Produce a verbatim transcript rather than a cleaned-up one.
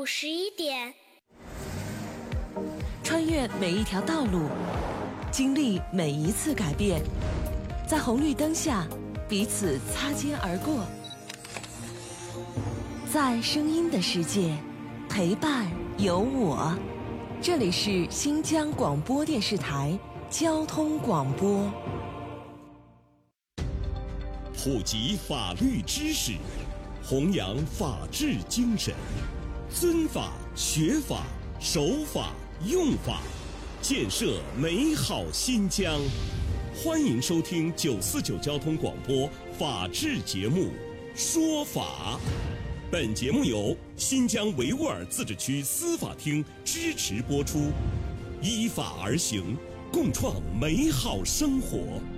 午十一点。 穿越每一条道路，经历每一次改变，在红绿灯下彼此擦肩而过，在声音的世界陪伴有我。这里是新疆广播电视台交通广播。 普及法律知识，弘扬法治精神，尊法、学法、守法、用法，建设美好新疆。欢迎收听九四九交通广播法治节目《说法》。本节目由新疆维吾尔自治区司法厅支持播出，依法而行，共创美好生活。